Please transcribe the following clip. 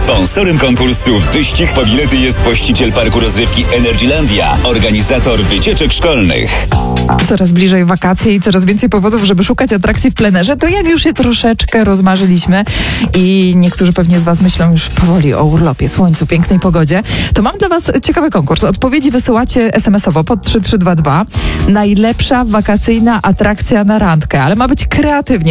Sponsorem konkursu Wyścig po bilety jest właściciel parku rozrywki Energylandia, organizator wycieczek szkolnych. Coraz bliżej wakacje i coraz więcej powodów, żeby szukać atrakcji w plenerze. To jak już się troszeczkę rozmarzyliśmy i niektórzy pewnie z Was myślą już powoli o urlopie, słońcu, pięknej pogodzie, to mam dla Was ciekawy konkurs. Odpowiedzi wysyłacie SMS-owo pod 3322. Najlepsza wakacyjna atrakcja na randkę, ale ma być kreatywnie.